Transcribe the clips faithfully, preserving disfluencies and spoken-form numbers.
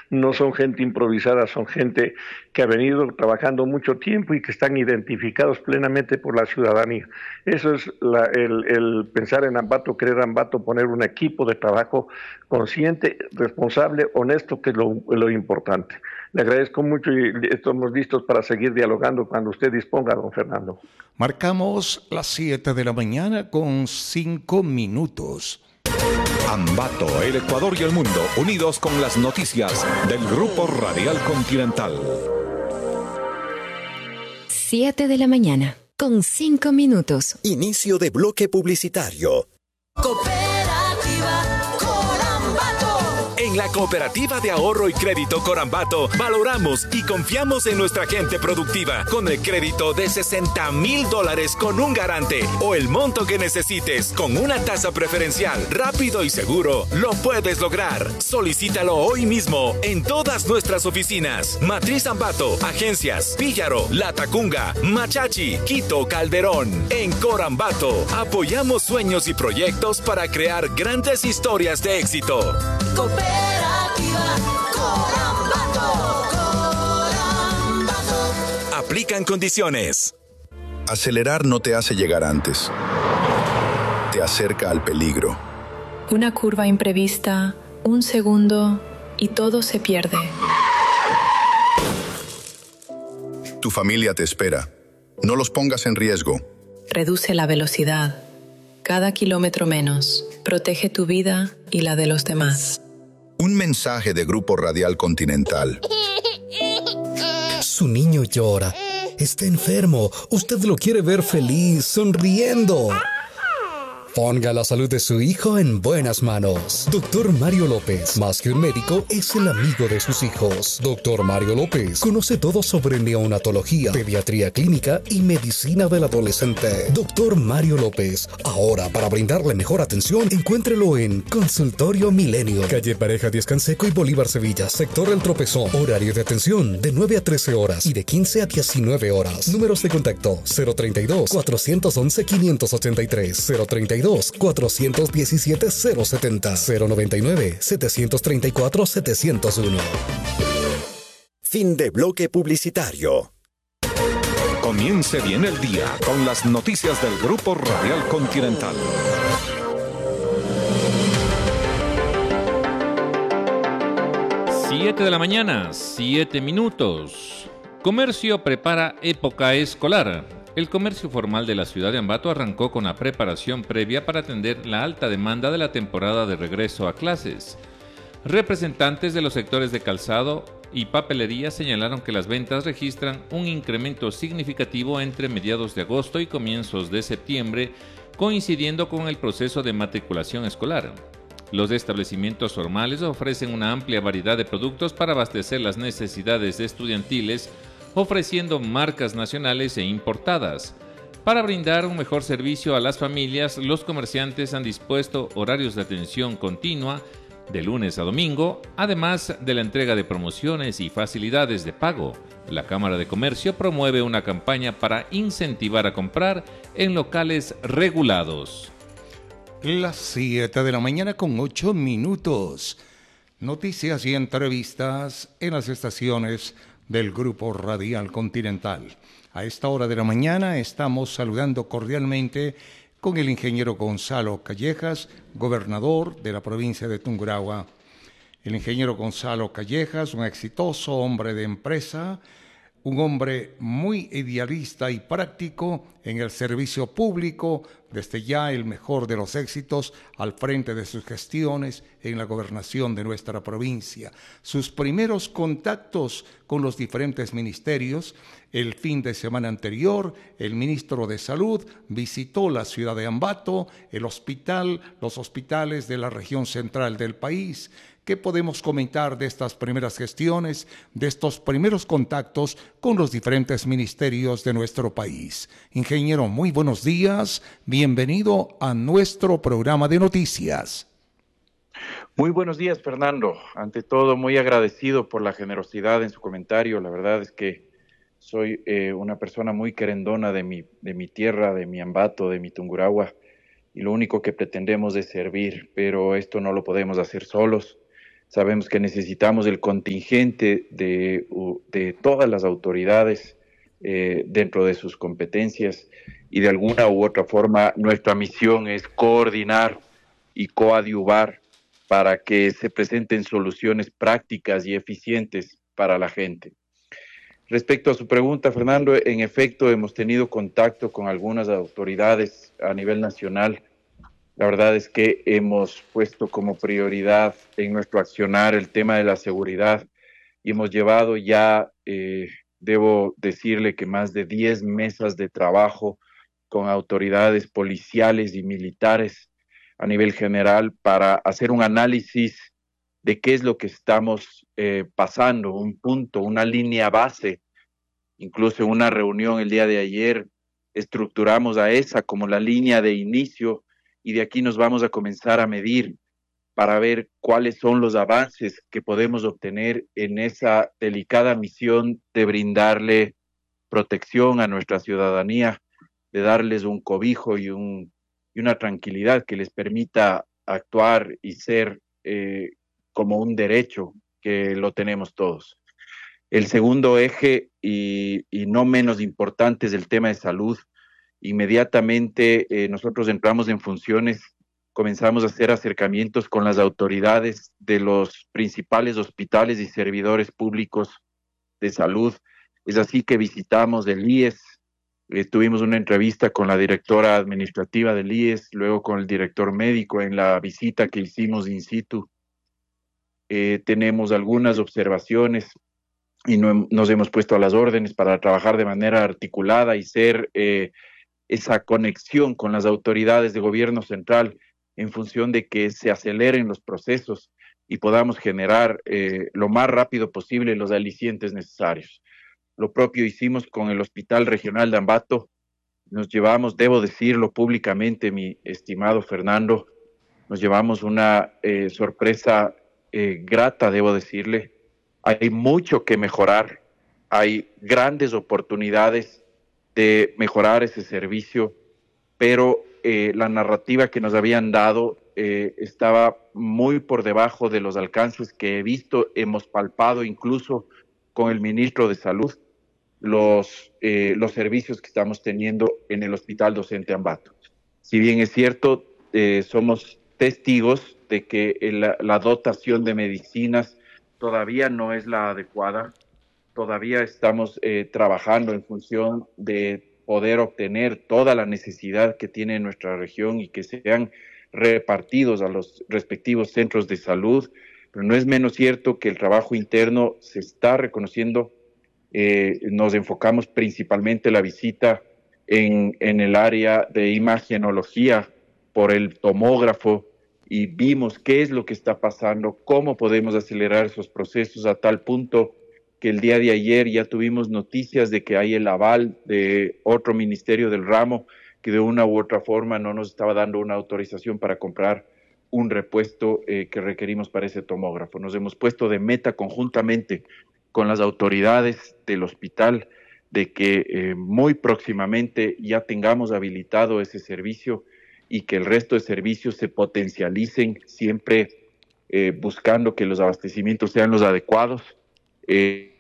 no son gente improvisada, son gente que ha venido trabajando mucho tiempo y que están identificados plenamente por la ciudadanía. Eso es la, el, el pensar en Ambato, creer Ambato, poner un equipo de trabajo consciente, responsable, honesto, que es lo, lo importante. Le agradezco mucho y estamos listos para seguir dialogando cuando usted disponga, don Fernando. Marcamos las siete de la mañana con cinco minutos. Ambato, el Ecuador y el mundo, unidos con las noticias del Grupo Radial Continental. siete de la mañana, con cinco minutos. Inicio de bloque publicitario. Cooperativa Corambato. En la Cooperativa de Ahorro y Crédito Corambato valoramos y confiamos en nuestra gente productiva con el crédito de sesenta mil dólares con un garante o el monto que necesites con una tasa preferencial, rápido y seguro. Lo puedes lograr. Solicítalo hoy mismo en todas nuestras oficinas. Matriz Ambato, Agencias, Píllaro, Latacunga, Machachi, Quito, Calderón. En Corambato apoyamos sueños y proyectos para crear grandes historias de éxito. Cooperativa Corambato. Corambato. Aplican condiciones. Acelerar no te hace llegar antes. Te acerca al peligro. Una curva imprevista, un segundo y todo se pierde. Tu familia te espera. No los pongas en riesgo. Reduce la velocidad. Cada kilómetro menos. Protege tu vida y la de los demás. Un mensaje de Grupo Radial Continental. Su niño llora. Está enfermo. Usted lo quiere ver feliz, sonriendo. Ponga la salud de su hijo en buenas manos. Doctor Mario López, más que un médico, es el amigo de sus hijos. Doctor Mario López conoce todo sobre neonatología, pediatría clínica y medicina del adolescente. Doctor Mario López, ahora para brindarle mejor atención, encuéntrelo en Consultorio Milenio, calle Pareja Díaz Canseco y Bolívar Sevilla, sector El Tropezón. Horario de atención de nueve a trece horas y de quince a diecinueve horas. Números de contacto cero treinta y dos, cuatrocientos once, quinientos ochenta y tres, cero treinta y dos, cuatrocientos diecisiete, cero setenta, cero noventa y nueve, setecientos treinta y cuatro, setecientos uno. Fin de bloque publicitario. Comience bien el día con las noticias del Grupo Radial Continental. Siete de la mañana, siete minutos. Comercio prepara época escolar. El comercio formal de la ciudad de Ambato arrancó con la preparación previa para atender la alta demanda de la temporada de regreso a clases. Representantes de los sectores de calzado y papelería señalaron que las ventas registran un incremento significativo entre mediados de agosto y comienzos de septiembre, coincidiendo con el proceso de matriculación escolar. Los establecimientos formales ofrecen una amplia variedad de productos para abastecer las necesidades estudiantiles, ofreciendo marcas nacionales e importadas. Para brindar un mejor servicio a las familias, los comerciantes han dispuesto horarios de atención continua de lunes a domingo, además de la entrega de promociones y facilidades de pago. La Cámara de Comercio promueve una campaña para incentivar a comprar en locales regulados. Las siete de la mañana con ocho minutos. Noticias y entrevistas en las estaciones del Grupo Radial Continental. A esta hora de la mañana estamos saludando cordialmente con el ingeniero Gonzalo Callejas, gobernador de la provincia de Tungurahua. El ingeniero Gonzalo Callejas, un exitoso hombre de empresa, un hombre muy idealista y práctico en el servicio público, desde ya el mejor de los éxitos al frente de sus gestiones en la gobernación de nuestra provincia. Sus primeros contactos con los diferentes ministerios: el fin de semana anterior, el ministro de Salud visitó la ciudad de Ambato, el hospital, los hospitales de la región central del país. ¿Qué podemos comentar de estas primeras gestiones, de estos primeros contactos con los diferentes ministerios de nuestro país? Ingeniero, muy buenos días. Bienvenido a nuestro programa de noticias. Muy buenos días, Fernando. Ante todo, muy agradecido por la generosidad en su comentario. La verdad es que soy eh, una persona muy querendona de mi, de mi tierra, de mi Ambato, de mi Tungurahua, y lo único que pretendemos es servir, pero esto no lo podemos hacer solos. Sabemos que necesitamos el contingente de, de todas las autoridades eh, dentro de sus competencias y de alguna u otra forma nuestra misión es coordinar y coadyuvar para que se presenten soluciones prácticas y eficientes para la gente. Respecto a su pregunta, Fernando, en efecto hemos tenido contacto con algunas autoridades a nivel nacional. La verdad es que hemos puesto como prioridad en nuestro accionar el tema de la seguridad y hemos llevado ya, eh, debo decirle que más de diez mesas de trabajo con autoridades policiales y militares a nivel general para hacer un análisis de qué es lo que estamos eh, pasando, un punto, una línea base. Incluso en una reunión el día de ayer estructuramos a esa como la línea de inicio y de aquí nos vamos a comenzar a medir para ver cuáles son los avances que podemos obtener en esa delicada misión de brindarle protección a nuestra ciudadanía, de darles un cobijo y, un, y una tranquilidad que les permita actuar y ser eh, como un derecho que lo tenemos todos. El segundo eje, y, y no menos importante, es el tema de salud. Inmediatamente eh, nosotros entramos en funciones, comenzamos a hacer acercamientos con las autoridades de los principales hospitales y servidores públicos de salud. Es así que visitamos el I E S, eh, tuvimos una entrevista con la directora administrativa del I E S, luego con el director médico en la visita que hicimos in situ. Eh, tenemos algunas observaciones y no, nos hemos puesto a las órdenes para trabajar de manera articulada y ser eh, esa conexión con las autoridades de gobierno central en función de que se aceleren los procesos y podamos generar eh, lo más rápido posible los alicientes necesarios. Lo propio hicimos con el Hospital Regional de Ambato. Nos llevamos, debo decirlo públicamente, mi estimado Fernando, nos llevamos una eh, sorpresa eh, grata, debo decirle. Hay mucho que mejorar, hay grandes oportunidades de mejorar ese servicio, pero eh, la narrativa que nos habían dado eh, estaba muy por debajo de los alcances que he visto, hemos palpado incluso con el ministro de Salud los, eh, los servicios que estamos teniendo en el Hospital Docente Ambato. Si bien es cierto, eh, somos testigos de que el, la dotación de medicinas todavía no es la adecuada, todavía estamos eh, trabajando en función de poder obtener toda la necesidad que tiene nuestra región y que sean repartidos a los respectivos centros de salud, pero no es menos cierto que el trabajo interno se está reconociendo. Eh, nos enfocamos principalmente la visita en, en el área de imagenología por el tomógrafo y vimos qué es lo que está pasando, cómo podemos acelerar esos procesos a tal punto que el día de ayer ya tuvimos noticias de que hay el aval de otro ministerio del ramo que de una u otra forma no nos estaba dando una autorización para comprar un repuesto eh, que requerimos para ese tomógrafo. Nos hemos puesto de meta conjuntamente con las autoridades del hospital de que eh, muy próximamente ya tengamos habilitado ese servicio y que el resto de servicios se potencialicen, siempre eh, buscando que los abastecimientos sean los adecuados eh,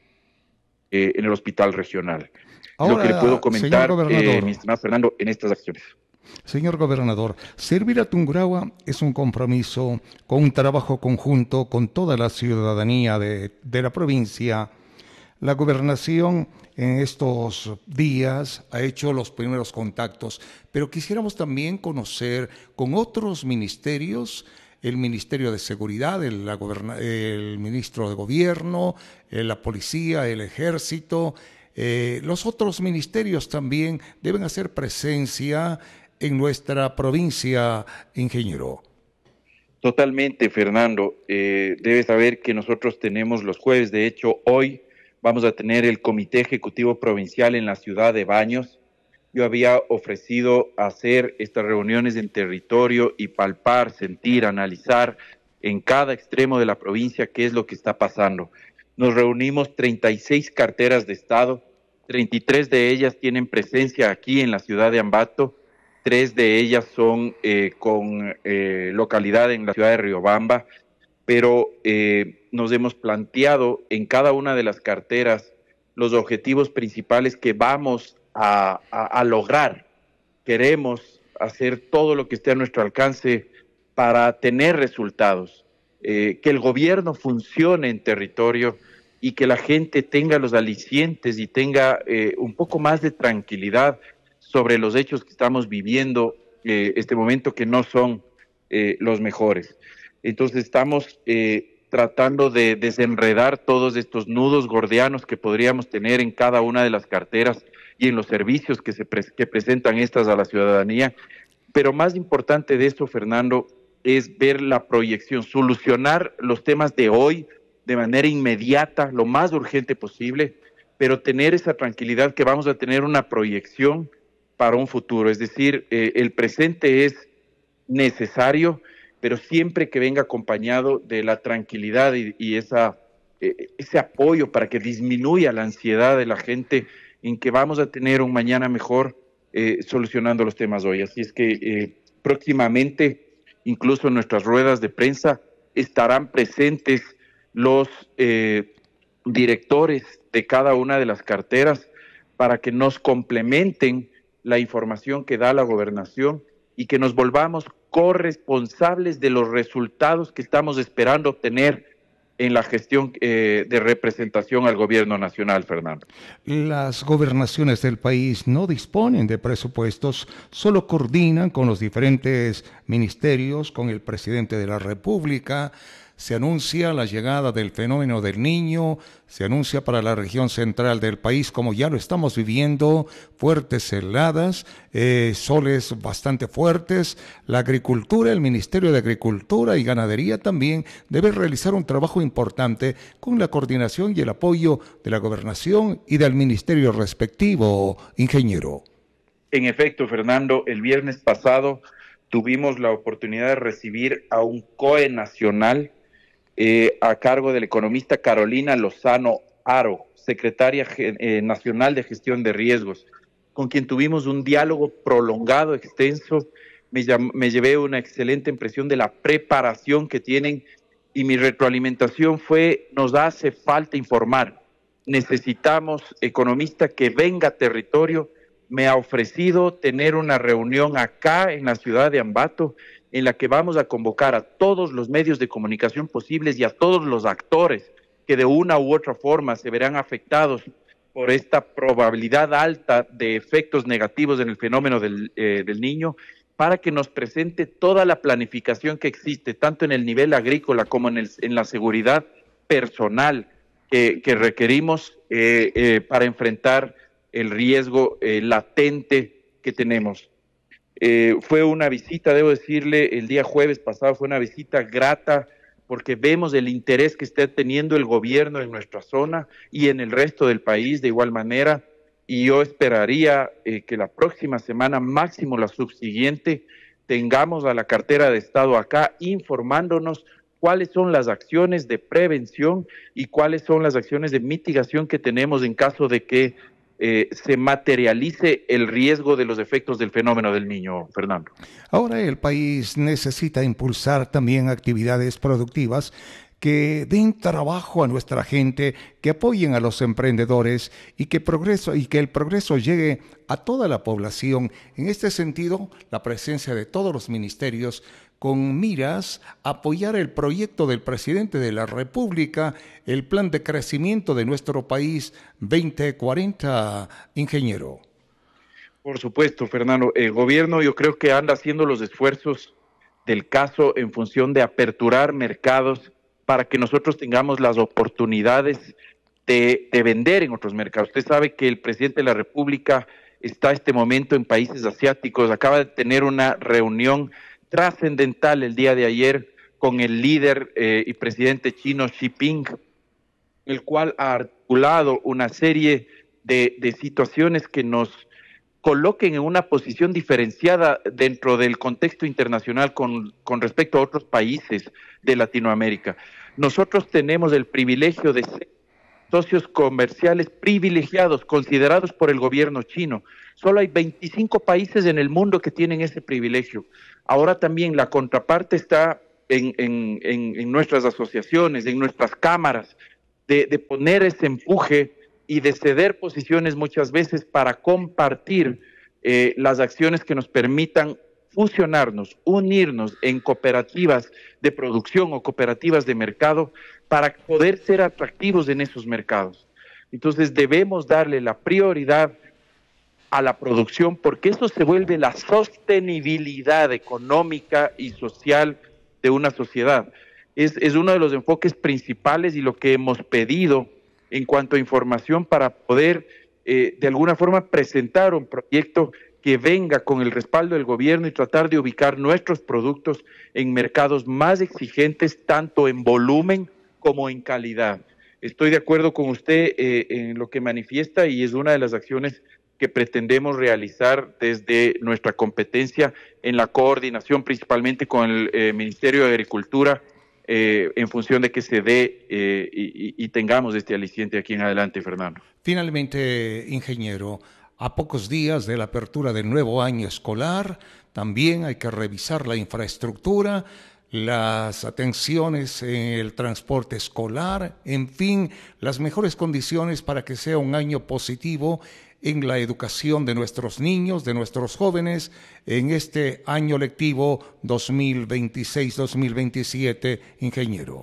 eh, en el hospital regional. Ahora, lo que le puedo comentar, eh, mi estimado Fernando, en estas acciones. Señor gobernador, servir a Tungurahua es un compromiso con un trabajo conjunto con toda la ciudadanía de, de la provincia. La gobernación en estos días ha hecho los primeros contactos, pero quisiéramos también conocer con otros ministerios, el Ministerio de Seguridad, el, la el Ministro de Gobierno, la Policía, el Ejército, eh, los otros ministerios también deben hacer presencia en nuestra provincia, ingeniero. Totalmente, Fernando. Eh, debes saber que nosotros tenemos los jueves, de hecho, hoy vamos a tener el Comité Ejecutivo Provincial en la ciudad de Baños. Yo había ofrecido hacer estas reuniones en territorio y palpar, sentir, analizar en cada extremo de la provincia qué es lo que está pasando. Nos reunimos treinta y seis carteras de Estado, treinta y tres de ellas tienen presencia aquí en la ciudad de Ambato, tres de ellas son eh, con eh, localidad en la ciudad de Riobamba. pero eh, nos hemos planteado en cada una de las carteras los objetivos principales que vamos a, a, a lograr. Queremos hacer todo lo que esté a nuestro alcance para tener resultados, eh, que el gobierno funcione en territorio y que la gente tenga los alicientes y tenga eh, un poco más de tranquilidad sobre los hechos que estamos viviendo eh, este momento, que no son eh, los mejores. Entonces estamos eh, tratando de desenredar todos estos nudos gordianos que podríamos tener en cada una de las carteras y en los servicios que se pre- que presentan estas a la ciudadanía. Pero más importante de esto, Fernando, es ver la proyección, solucionar los temas de hoy de manera inmediata, lo más urgente posible, pero tener esa tranquilidad que vamos a tener una proyección para un futuro. Es decir, eh, el presente es necesario, pero siempre que venga acompañado de la tranquilidad y, y esa, eh, ese apoyo para que disminuya la ansiedad de la gente en que vamos a tener un mañana mejor eh, solucionando los temas hoy. Así es que eh, próximamente, incluso en nuestras ruedas de prensa, estarán presentes los eh, directores de cada una de las carteras para que nos complementen la información que da la gobernación y que nos volvamos corresponsables de los resultados que estamos esperando obtener en la gestión eh, de representación al gobierno nacional, Fernando. Las gobernaciones del país no disponen de presupuestos, solo coordinan con los diferentes ministerios, con el presidente de la República. Se anuncia la llegada del fenómeno del Niño, se anuncia para la región central del país, como ya lo estamos viviendo, fuertes heladas, eh, soles bastante fuertes. La agricultura, el Ministerio de Agricultura y Ganadería también debe realizar un trabajo importante con la coordinación y el apoyo de la gobernación y del ministerio respectivo, ingeniero. En efecto, Fernando, el viernes pasado tuvimos la oportunidad de recibir a un C O E nacional Eh, a cargo de la economista Carolina Lozano Haro, secretaria eh, nacional de gestión de riesgos, con quien tuvimos un diálogo prolongado, extenso. Me, llam- me llevé una excelente impresión de la preparación que tienen y mi retroalimentación fue: nos hace falta informar, necesitamos economista que venga a territorio. Me ha ofrecido tener una reunión acá en la ciudad de Ambato, en la que vamos a convocar a todos los medios de comunicación posibles y a todos los actores que de una u otra forma se verán afectados por esta probabilidad alta de efectos negativos en el fenómeno del, eh, del Niño, para que nos presente toda la planificación que existe, tanto en el nivel agrícola como en, el, en la seguridad personal que, que requerimos eh, eh, para enfrentar el riesgo eh, latente que tenemos. Eh, fue una visita, debo decirle, el día jueves pasado fue una visita grata, porque vemos el interés que está teniendo el gobierno en nuestra zona y en el resto del país de igual manera, y yo esperaría eh, que la próxima semana, máximo la subsiguiente, tengamos a la cartera de Estado acá informándonos cuáles son las acciones de prevención y cuáles son las acciones de mitigación que tenemos en caso de que Eh, se materialice el riesgo de los efectos del fenómeno del Niño, Fernando. Ahora el país necesita impulsar también actividades productivas que den trabajo a nuestra gente, que apoyen a los emprendedores y que progreso y que el progreso llegue a toda la población. En este sentido, la presencia de todos los ministerios con miras a apoyar el proyecto del presidente de la República, el plan de crecimiento de nuestro país veinte cuarenta, ingeniero. Por supuesto, Fernando. El gobierno yo creo que anda haciendo los esfuerzos del caso en función de aperturar mercados para que nosotros tengamos las oportunidades de, de vender en otros mercados. Usted sabe que el presidente de la República está a este momento en países asiáticos, acaba de tener una reunión trascendental el día de ayer con el líder eh, y presidente chino Xi Jinping, el cual ha articulado una serie de, de situaciones que nos coloquen en una posición diferenciada dentro del contexto internacional con, con respecto a otros países de Latinoamérica. Nosotros tenemos el privilegio de ser socios comerciales privilegiados, considerados por el gobierno chino. Solo hay veinticinco países en el mundo que tienen ese privilegio. Ahora también la contraparte está en, en, en, en nuestras asociaciones, en nuestras cámaras, de, de poner ese empuje y de ceder posiciones muchas veces para compartir eh, las acciones que nos permitan fusionarnos, unirnos en cooperativas de producción o cooperativas de mercado para poder ser atractivos en esos mercados. Entonces debemos darle la prioridad a la producción porque eso se vuelve la sostenibilidad económica y social de una sociedad. Es, es uno de los enfoques principales y lo que hemos pedido en cuanto a información para poder eh, de alguna forma presentar un proyecto que venga con el respaldo del gobierno y tratar de ubicar nuestros productos en mercados más exigentes, tanto en volumen como en calidad. Estoy de acuerdo con usted eh, en lo que manifiesta y es una de las acciones que pretendemos realizar desde nuestra competencia en la coordinación principalmente con el eh, Ministerio de Agricultura eh, en función de que se dé eh, y, y tengamos este aliciente aquí en adelante, Fernando. Finalmente, ingeniero, a pocos días de la apertura del nuevo año escolar, también hay que revisar la infraestructura, las atenciones en el transporte escolar, en fin, las mejores condiciones para que sea un año positivo en la educación de nuestros niños, de nuestros jóvenes, en este año lectivo dos mil veintiséis dos mil veintisiete, ingeniero.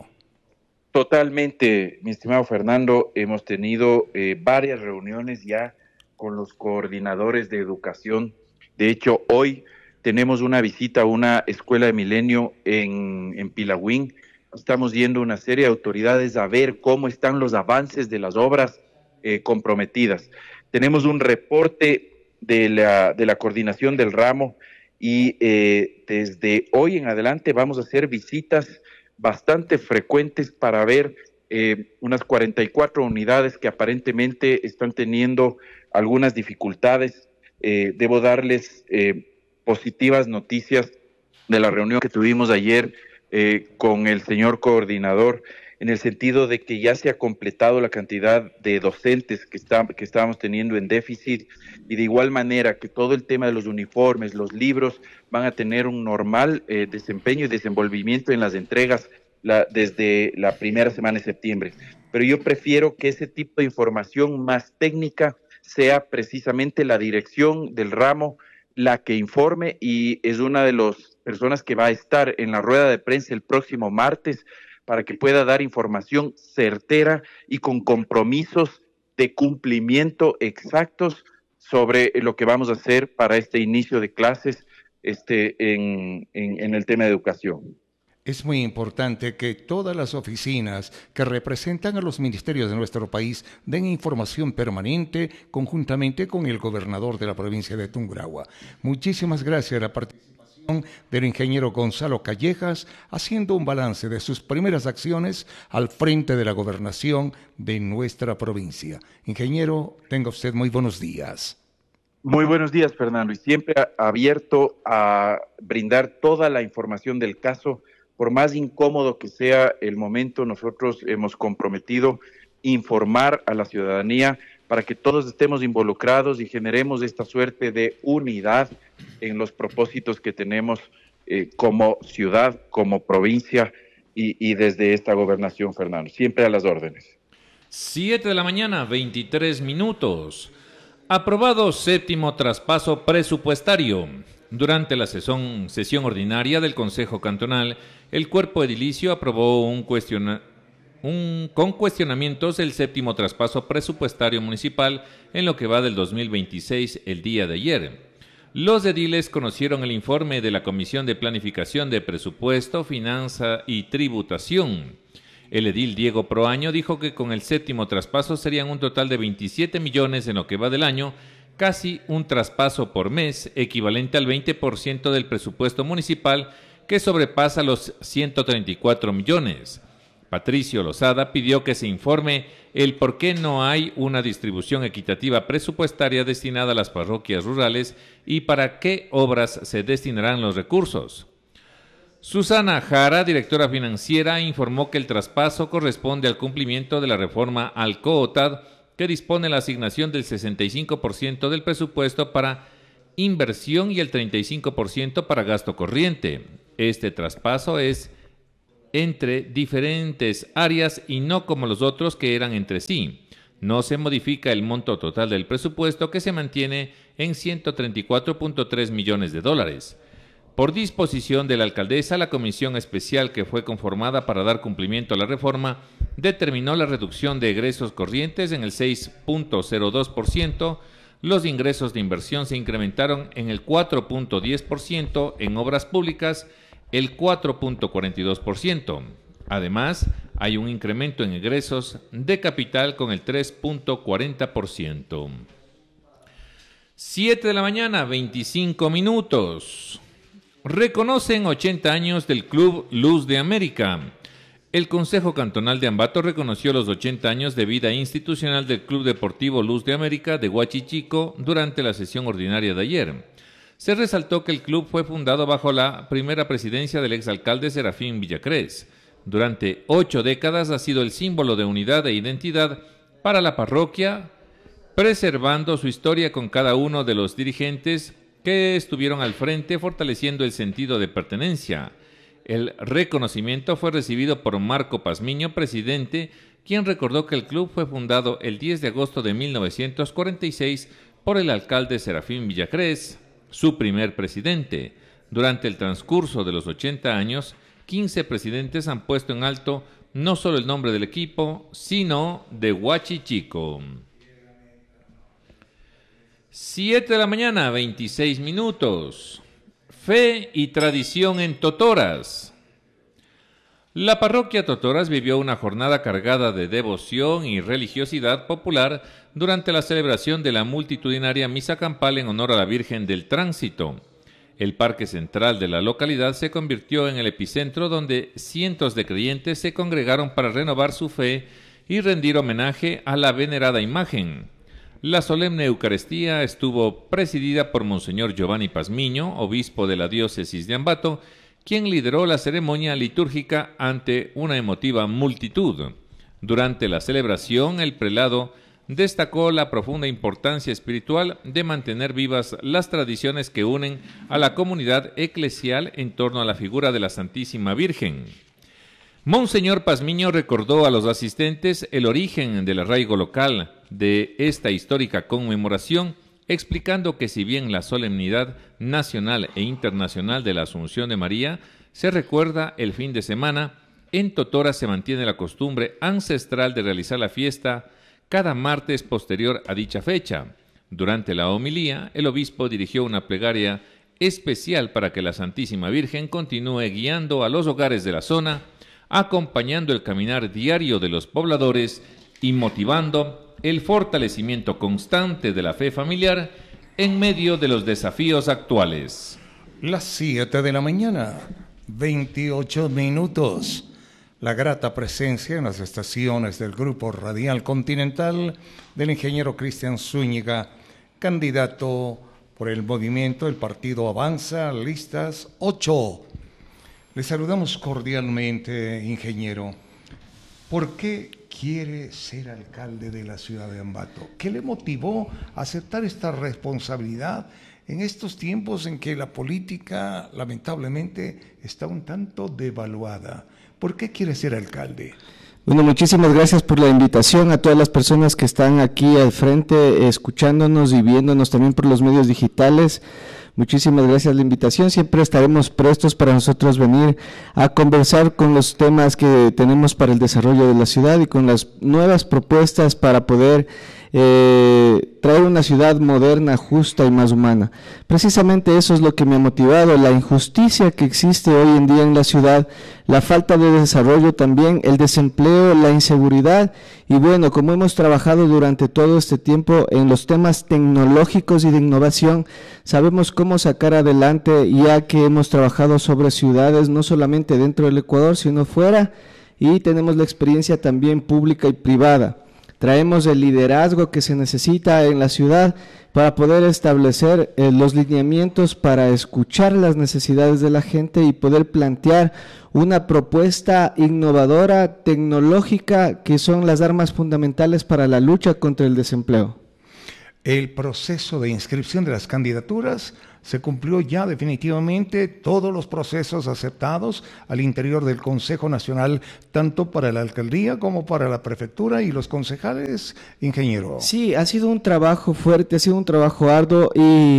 Totalmente, mi estimado Fernando, hemos tenido eh, varias reuniones ya con los coordinadores de educación. De hecho, hoy tenemos una visita a una escuela de Milenio en, en Pilagüín. Estamos yendo una serie de autoridades a ver cómo están los avances de las obras eh, comprometidas. Tenemos un reporte de la, de la coordinación del ramo y eh, desde hoy en adelante vamos a hacer visitas bastante frecuentes para ver eh, unas cuarenta y cuatro unidades que aparentemente están teniendo algunas dificultades. Eh, debo darles eh, positivas noticias de la reunión que tuvimos ayer eh, con el señor coordinador, en el sentido de que ya se ha completado la cantidad de docentes que, está, que estábamos teniendo en déficit y de igual manera que todo el tema de los uniformes, los libros, van a tener un normal eh, desempeño y desenvolvimiento en las entregas la, desde la primera semana de septiembre. Pero yo prefiero que ese tipo de información más técnica sea precisamente la dirección del ramo la que informe y es una de las personas que va a estar en la rueda de prensa el próximo martes para que pueda dar información certera y con compromisos de cumplimiento exactos sobre lo que vamos a hacer para este inicio de clases este, en, en, en el tema de educación. Es muy importante que todas las oficinas que representan a los ministerios de nuestro país den información permanente conjuntamente con el gobernador de la provincia de Tungurahua. Muchísimas gracias a la participación del ingeniero Gonzalo Callejas, haciendo un balance de sus primeras acciones al frente de la gobernación de nuestra provincia. Ingeniero, tenga usted muy buenos días. Muy buenos días, Fernando, y siempre abierto a brindar toda la información del caso. Por más incómodo que sea el momento, nosotros hemos comprometido informar a la ciudadanía para que todos estemos involucrados y generemos esta suerte de unidad en los propósitos que tenemos eh, como ciudad, como provincia y, y desde esta gobernación, Fernando. Siempre a las órdenes. siete de la mañana, veintitrés minutos. Aprobado séptimo traspaso presupuestario. Durante la sesión, sesión ordinaria del Consejo Cantonal, el cuerpo edilicio aprobó un cuestiona, un, con cuestionamientos el séptimo traspaso presupuestario municipal en lo que va del dos mil veintiséis el día de ayer. Los ediles conocieron el informe de la Comisión de Planificación de Presupuesto, Finanza y Tributación. El edil Diego Proaño dijo que con el séptimo traspaso serían un total de veintisiete millones en lo que va del año, casi un traspaso por mes, equivalente al veinte por ciento del presupuesto municipal, que sobrepasa los ciento treinta y cuatro millones. Patricio Lozada pidió que se informe el por qué no hay una distribución equitativa presupuestaria destinada a las parroquias rurales y para qué obras se destinarán los recursos. Susana Jara, directora financiera, informó que el traspaso corresponde al cumplimiento de la reforma al COOTAD, que dispone la asignación del sesenta y cinco por ciento del presupuesto para inversión y el treinta y cinco por ciento para gasto corriente. Este traspaso es entre diferentes áreas y no como los otros que eran entre sí. No se modifica el monto total del presupuesto, que se mantiene en ciento treinta y cuatro punto tres millones de dólares. Por disposición de la alcaldesa, la comisión especial que fue conformada para dar cumplimiento a la reforma determinó la reducción de egresos corrientes en el seis punto cero dos por ciento. Los ingresos de inversión se incrementaron en el cuatro punto diez por ciento, en obras públicas el cuatro punto cuarenta y dos por ciento. Además, hay un incremento en egresos de capital con el tres punto cuarenta por ciento. siete de la mañana, veinticinco minutos. Reconocen ochenta años del Club Luz de América. El Consejo Cantonal de Ambato reconoció los ochenta años de vida institucional del Club Deportivo Luz de América de Huachichico durante la sesión ordinaria de ayer. Se resaltó que el club fue fundado bajo la primera presidencia del exalcalde Serafín Villacrés. Durante ocho décadas ha sido el símbolo de unidad e identidad para la parroquia, preservando su historia con cada uno de los dirigentes que estuvieron al frente, fortaleciendo el sentido de pertenencia. El reconocimiento fue recibido por Marco Pazmiño, presidente, quien recordó que el club fue fundado el diez de agosto de mil novecientos cuarenta y seis por el alcalde Serafín Villacrés, su primer presidente. Durante el transcurso de los ochenta años, quince presidentes han puesto en alto no solo el nombre del equipo, sino de Huachichico. siete de la mañana, veintiséis minutos. Fe y tradición en Totoras. La parroquia Totoras vivió una jornada cargada de devoción y religiosidad popular durante la celebración de la multitudinaria misa campal en honor a la Virgen del Tránsito. El parque central de la localidad se convirtió en el epicentro donde cientos de creyentes se congregaron para renovar su fe y rendir homenaje a la venerada imagen. La solemne Eucaristía estuvo presidida por Monseñor Giovanni Pazmiño, obispo de la diócesis de Ambato, quien lideró la ceremonia litúrgica ante una emotiva multitud. Durante la celebración, el prelado destacó la profunda importancia espiritual de mantener vivas las tradiciones que unen a la comunidad eclesial en torno a la figura de la Santísima Virgen. Monseñor Pazmiño recordó a los asistentes el origen del arraigo local de esta histórica conmemoración, explicando que si bien la solemnidad nacional e internacional de la Asunción de María se recuerda el fin de semana, en Totoras se mantiene la costumbre ancestral de realizar la fiesta cada martes posterior a dicha fecha. Durante la homilía, el obispo dirigió una plegaria especial para que la Santísima Virgen continúe guiando a los hogares de la zona, acompañando el caminar diario de los pobladores y motivando el fortalecimiento constante de la fe familiar en medio de los desafíos actuales. Las siete de la mañana, veintiocho minutos. La grata presencia en las estaciones del Grupo Radial Continental del ingeniero Cristian Zúñiga, candidato por el movimiento El Partido Avanza, listas ocho. Le saludamos cordialmente, ingeniero. ¿Por qué quiere ser alcalde de la ciudad de Ambato? ¿Qué le motivó a aceptar esta responsabilidad en estos tiempos en que la política, lamentablemente, está un tanto devaluada? ¿Por qué quiere ser alcalde? Bueno, muchísimas gracias por la invitación a todas las personas que están aquí al frente, escuchándonos y viéndonos también por los medios digitales. Muchísimas gracias por la invitación. Siempre estaremos prestos para nosotros venir a conversar con los temas que tenemos para el desarrollo de la ciudad y con las nuevas propuestas para poder eh, traer una ciudad moderna, justa y más humana. Precisamente eso es lo que me ha motivado, la injusticia que existe hoy en día en la ciudad, la falta de desarrollo también, el desempleo, la inseguridad y bueno, como hemos trabajado durante todo este tiempo en los temas tecnológicos y de innovación, sabemos cómo sacar adelante, ya que hemos trabajado sobre ciudades no solamente dentro del Ecuador, sino fuera, y tenemos la experiencia también pública y privada. Traemos el liderazgo que se necesita en la ciudad para poder establecer eh, los lineamientos para escuchar las necesidades de la gente y poder plantear una propuesta innovadora, tecnológica, que son las armas fundamentales para la lucha contra el desempleo. El proceso de inscripción de las candidaturas se cumplió ya definitivamente todos los procesos aceptados al interior del Consejo Nacional, tanto para la alcaldía como para la prefectura y los concejales, ingeniero. Sí, ha sido un trabajo fuerte, ha sido un trabajo arduo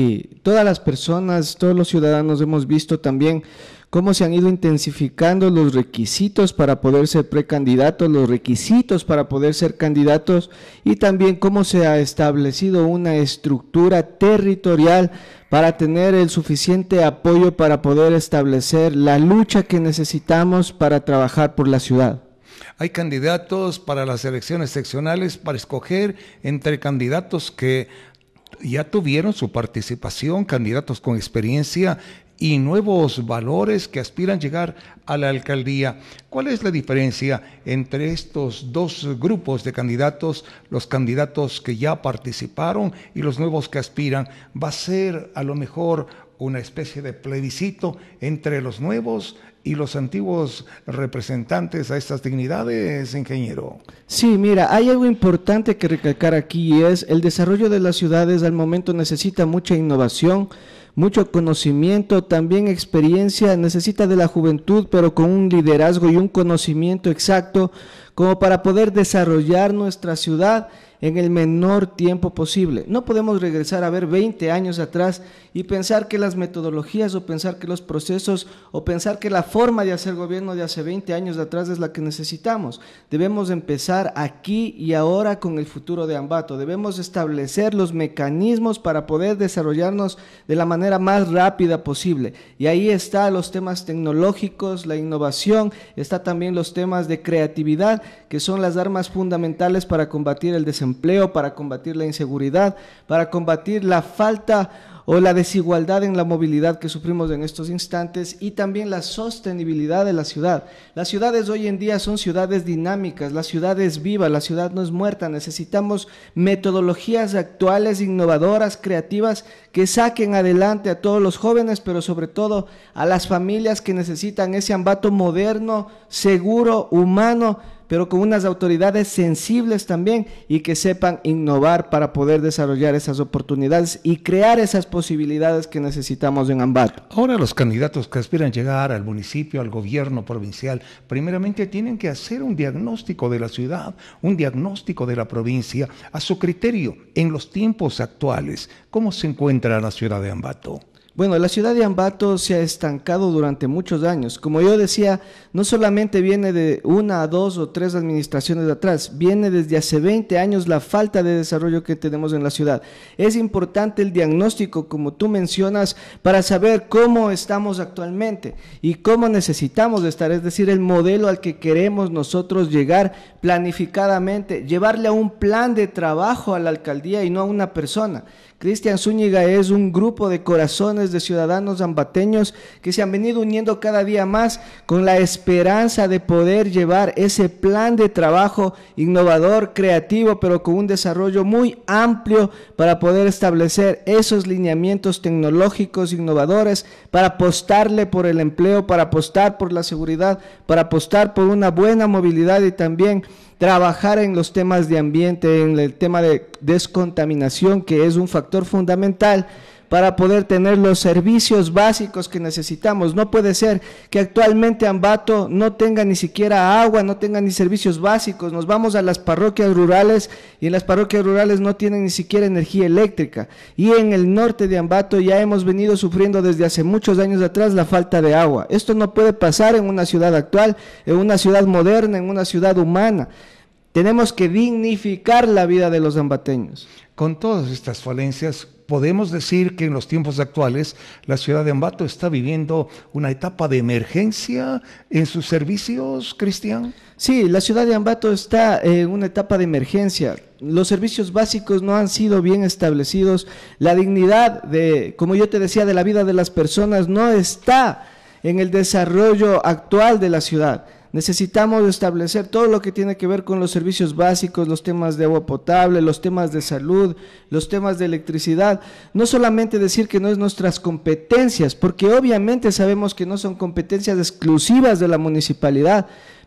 y todas las personas, todos los ciudadanos hemos visto también cómo se han ido intensificando los requisitos para poder ser precandidatos, los requisitos para poder ser candidatos y también cómo se ha establecido una estructura territorial para tener el suficiente apoyo para poder establecer la lucha que necesitamos para trabajar por la ciudad. Hay candidatos para las elecciones seccionales para escoger entre candidatos que ya tuvieron su participación, candidatos con experiencia y nuevos valores que aspiran llegar a la alcaldía. ¿Cuál es la diferencia entre estos dos grupos de candidatos, los candidatos que ya participaron y los nuevos que aspiran? ¿Va a ser a lo mejor una especie de plebiscito entre los nuevos y los antiguos representantes a estas dignidades, ingeniero? Sí, mira, hay algo importante que recalcar aquí y es el desarrollo de las ciudades al momento necesita mucha innovación, mucho conocimiento, también experiencia, necesita de la juventud, pero con un liderazgo y un conocimiento exacto como para poder desarrollar nuestra ciudad en el menor tiempo posible. No podemos regresar a ver veinte años atrás y pensar que las metodologías o pensar que los procesos o pensar que la forma de hacer gobierno de hace veinte años atrás es la que necesitamos. Debemos empezar aquí y ahora con el futuro de Ambato. Debemos establecer los mecanismos para poder desarrollarnos de la manera más rápida posible. Y ahí están los temas tecnológicos, la innovación, está también los temas de creatividad, que son las armas fundamentales para combatir el desempleo, para combatir la inseguridad, para combatir la falta o la desigualdad en la movilidad que sufrimos en estos instantes y también la sostenibilidad de la ciudad. Las ciudades hoy en día son ciudades dinámicas, la ciudad es viva, la ciudad no es muerta, necesitamos metodologías actuales, innovadoras, creativas que saquen adelante a todos los jóvenes, pero sobre todo a las familias que necesitan ese Ambato moderno, seguro, humano, pero con unas autoridades sensibles también y que sepan innovar para poder desarrollar esas oportunidades y crear esas posibilidades que necesitamos en Ambato. Ahora los candidatos que aspiran llegar al municipio, al gobierno provincial, primeramente tienen que hacer un diagnóstico de la ciudad, un diagnóstico de la provincia, a su criterio, en los tiempos actuales. ¿Cómo se encuentra la ciudad de Ambato? Bueno, la ciudad de Ambato se ha estancado durante muchos años. Como yo decía, no solamente viene de una, dos o tres administraciones de atrás, viene desde hace veinte años la falta de desarrollo que tenemos en la ciudad. Es importante el diagnóstico, como tú mencionas, para saber cómo estamos actualmente y cómo necesitamos estar, es decir, el modelo al que queremos nosotros llegar planificadamente, llevarle a un plan de trabajo a la alcaldía y no a una persona. Cristian Zúñiga es un grupo de corazones de ciudadanos ambateños que se han venido uniendo cada día más con la esperanza de poder llevar ese plan de trabajo innovador, creativo, pero con un desarrollo muy amplio para poder establecer esos lineamientos tecnológicos innovadores, para apostarle por el empleo, para apostar por la seguridad, para apostar por una buena movilidad y también trabajar en los temas de ambiente, en el tema de descontaminación, que es un factor fundamental para poder tener los servicios básicos que necesitamos. No puede ser que actualmente Ambato no tenga ni siquiera agua, no tenga ni servicios básicos. Nos vamos a las parroquias rurales y en las parroquias rurales no tienen ni siquiera energía eléctrica. Y en el norte de Ambato ya hemos venido sufriendo desde hace muchos años atrás la falta de agua. Esto no puede pasar en una ciudad actual, en una ciudad moderna, en una ciudad humana. Tenemos que dignificar la vida de los ambateños. Con todas estas falencias, podemos decir que en los tiempos actuales la ciudad de Ambato está viviendo una etapa de emergencia en sus servicios, Cristian. Sí, la ciudad de Ambato está en una etapa de emergencia. Los servicios básicos no han sido bien establecidos. La dignidad de, como yo te decía, de la vida de las personas no está en el desarrollo actual de la ciudad. Necesitamos establecer todo lo que tiene que ver con los servicios básicos, los temas de agua potable, los temas de salud, los temas de electricidad. No solamente decir que no es nuestras competencias, porque obviamente sabemos que no son competencias exclusivas de la municipalidad,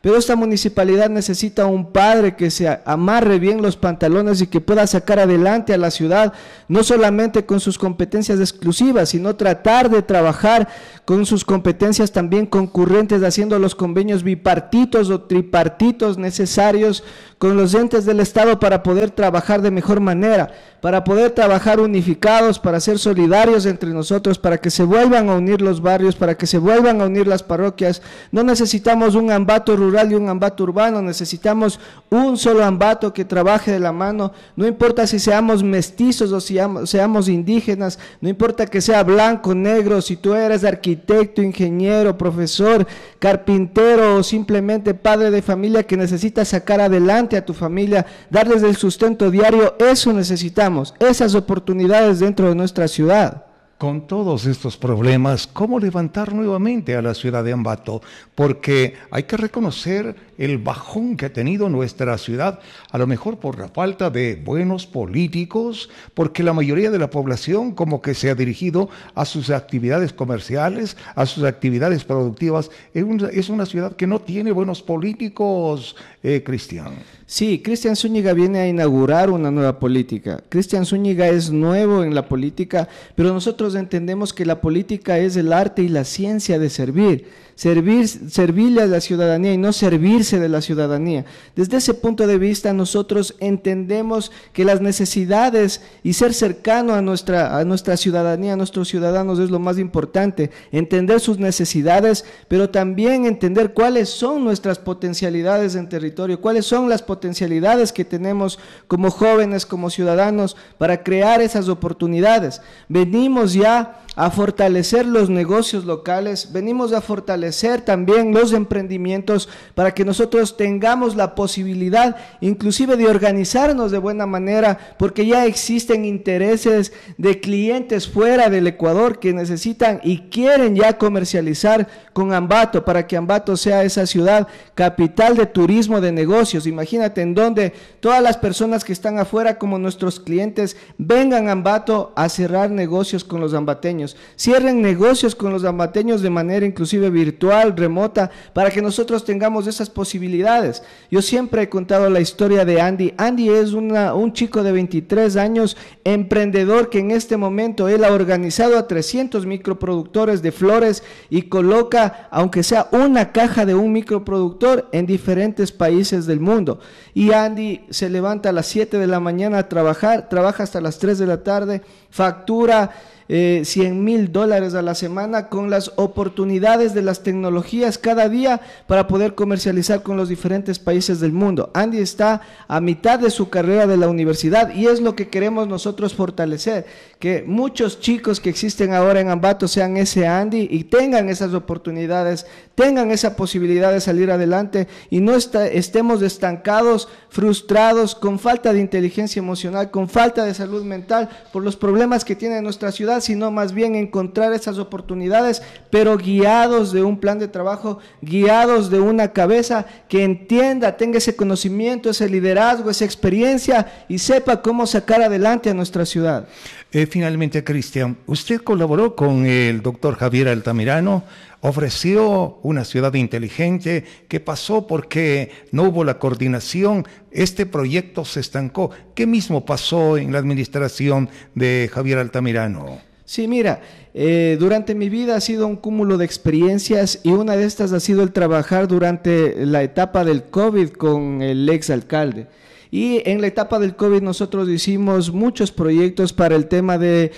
pero esta municipalidad necesita un padre que se amarre bien los pantalones y que pueda sacar adelante a la ciudad, no solamente con sus competencias exclusivas, sino tratar de trabajar con sus competencias también concurrentes, haciendo los convenios bipartitos o tripartitos necesarios con los entes del Estado para poder trabajar de mejor manera, para poder trabajar unificados, para ser solidarios entre nosotros, para que se vuelvan a unir los barrios, para que se vuelvan a unir las parroquias. No necesitamos un Ambato rural y un Ambato urbano, necesitamos un solo Ambato que trabaje de la mano, no importa si seamos mestizos o si seamos indígenas, no importa que sea blanco, negro, si tú eres arquitecto, ingeniero, profesor, carpintero o simplemente padre de familia que necesita sacar adelante a tu familia, darles el sustento diario, eso necesitamos, esas oportunidades dentro de nuestra ciudad. Con todos estos problemas, ¿cómo levantar nuevamente a la ciudad de Ambato? Porque hay que reconocer el bajón que ha tenido nuestra ciudad, a lo mejor por la falta de buenos políticos, porque la mayoría de la población como que se ha dirigido a sus actividades comerciales, a sus actividades productivas. Es una, es una ciudad que no tiene buenos políticos, eh, Cristian. Sí, Cristian Zúñiga viene a inaugurar una nueva política. Cristian Zúñiga es nuevo en la política, pero nosotros entendemos que la política es el arte y la ciencia de servir, servir, servirle a la ciudadanía y no servirse de la ciudadanía. Desde ese punto de vista nosotros entendemos que las necesidades y ser cercano a nuestra, a nuestra ciudadanía, a nuestros ciudadanos es lo más importante, entender sus necesidades, pero también entender cuáles son nuestras potencialidades en territorio, cuáles son las potencialidades que tenemos como jóvenes, como ciudadanos, para crear esas oportunidades. Venimos ya a fortalecer los negocios locales, venimos a fortalecer también los emprendimientos para que nosotros tengamos la posibilidad inclusive de organizarnos de buena manera, porque ya existen intereses de clientes fuera del Ecuador que necesitan y quieren ya comercializar con Ambato para que Ambato sea esa ciudad capital de turismo, de negocios. Imagínate en donde todas las personas que están afuera como nuestros clientes vengan a Ambato a cerrar negocios con los ambateños. Cierren negocios con los ambateños de manera inclusive virtual, remota, para que nosotros tengamos esas posibilidades. Yo siempre he contado la historia de Andy. Andy es una, un chico de veintitrés años, emprendedor, que en este momento él ha organizado a trescientos microproductores de flores y coloca, aunque sea una caja de un microproductor, en diferentes países del mundo. Y Andy se levanta a las siete de la mañana a trabajar, trabaja hasta las tres de la tarde, factura Eh, cien mil dólares a la semana con las oportunidades de las tecnologías cada día para poder comercializar con los diferentes países del mundo. Andy está a mitad de su carrera de la universidad y es lo que queremos nosotros fortalecer, que muchos chicos que existen ahora en Ambato sean ese Andy y tengan esas oportunidades, tengan esa posibilidad de salir adelante y no está, estemos estancados, frustrados, con falta de inteligencia emocional, con falta de salud mental por los problemas que tiene nuestra ciudad, sino más bien encontrar esas oportunidades, pero guiados de un plan de trabajo, guiados de una cabeza que entienda, tenga ese conocimiento, ese liderazgo, esa experiencia y sepa cómo sacar adelante a nuestra ciudad. Eh, finalmente, Cristian, usted colaboró con el doctor Javier Altamirano, ofreció una ciudad inteligente. ¿Qué pasó? Porque no hubo la coordinación, este proyecto se estancó. ¿Qué mismo pasó en la administración de Javier Altamirano? Sí, mira, eh, durante mi vida ha sido un cúmulo de experiencias y una de estas ha sido el trabajar durante la etapa del COVID con el exalcalde. Y en la etapa del COVID nosotros hicimos muchos proyectos para el tema de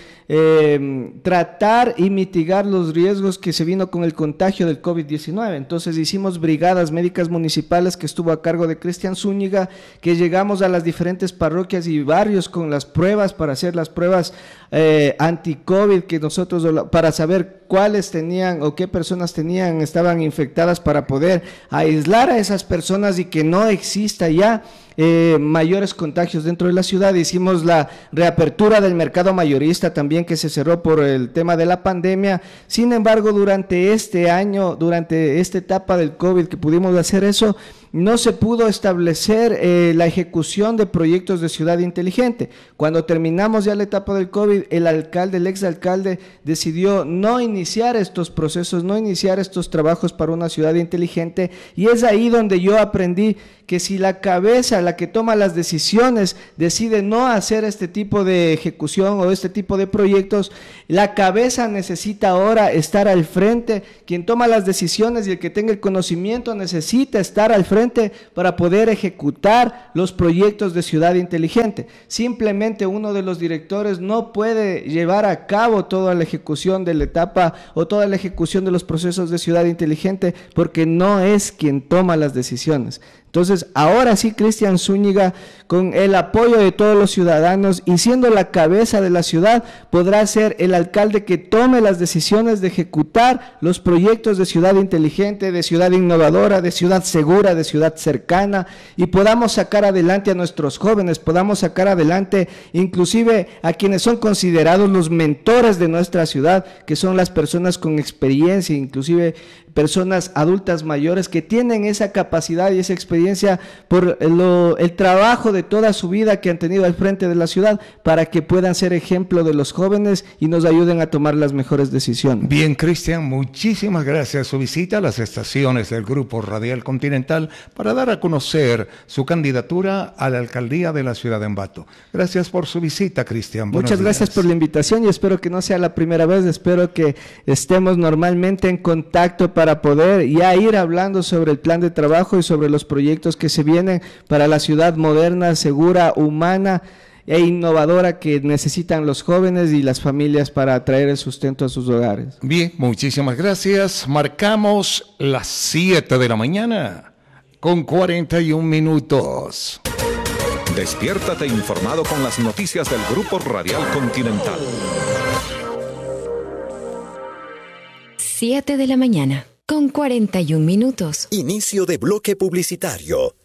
eh, tratar y mitigar los riesgos que se vino con el contagio del COVID diecinueve. Entonces hicimos brigadas médicas municipales que estuvo a cargo de Cristian Zúñiga, que llegamos a las diferentes parroquias y barrios con las pruebas para hacer las pruebas eh, anti-COVID, que nosotros, para saber cuáles tenían o qué personas tenían, estaban infectadas, para poder aislar a esas personas y que no exista ya Eh, mayores contagios dentro de la ciudad. Hicimos la reapertura del mercado mayorista también, que se cerró por el tema de la pandemia. Sin embargo, durante este año, durante esta etapa del COVID que pudimos hacer eso, no se pudo establecer eh, la ejecución de proyectos de ciudad inteligente. Cuando terminamos ya la etapa del COVID, el alcalde, el exalcalde decidió no iniciar estos procesos, no iniciar estos trabajos para una ciudad inteligente, y es ahí donde yo aprendí que si la cabeza, la que toma las decisiones, decide no hacer este tipo de ejecución o este tipo de proyectos, la cabeza necesita ahora estar al frente. Quien toma las decisiones y el que tenga el conocimiento necesita estar al frente para poder ejecutar los proyectos de ciudad inteligente. Simplemente uno de los directores no puede llevar a cabo toda la ejecución de la etapa o toda la ejecución de los procesos de ciudad inteligente porque no es quien toma las decisiones. Entonces, ahora sí, Cristian Zúñiga, con el apoyo de todos los ciudadanos y siendo la cabeza de la ciudad, podrá ser el alcalde que tome las decisiones de ejecutar los proyectos de ciudad inteligente, de ciudad innovadora, de ciudad segura, de ciudad cercana, y podamos sacar adelante a nuestros jóvenes, podamos sacar adelante inclusive a quienes son considerados los mentores de nuestra ciudad, que son las personas con experiencia, inclusive personas adultas mayores que tienen esa capacidad y esa experiencia por lo, el trabajo de toda su vida que han tenido al frente de la ciudad, para que puedan ser ejemplo de los jóvenes y nos ayuden a tomar las mejores decisiones. Bien, Cristian, muchísimas gracias. Su visita a las estaciones del Grupo Radial Continental para dar a conocer su candidatura a la alcaldía de la ciudad de Ambato. Gracias por su visita, Cristian. Muchas gracias por la invitación y espero que no sea la primera vez, espero que estemos normalmente en contacto para poder ya ir hablando sobre el plan de trabajo y sobre los proyectos que se vienen para la ciudad moderna, segura, humana e innovadora que necesitan los jóvenes y las familias para traer el sustento a sus hogares. Bien, muchísimas gracias. Marcamos las siete de la mañana con cuarenta y un minutos. Despiértate informado con las noticias del Grupo Radial Continental. siete de la mañana con cuarenta y un minutos. Inicio de bloque publicitario.